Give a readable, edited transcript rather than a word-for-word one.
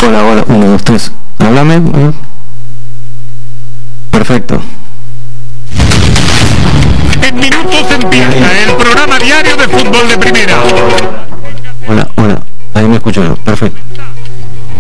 Hola, hola, 1, 2, 3. Háblame. Perfecto. En minutos empieza el programa diario de fútbol de primera. Hola, hola. Ahí me escucho. Perfecto.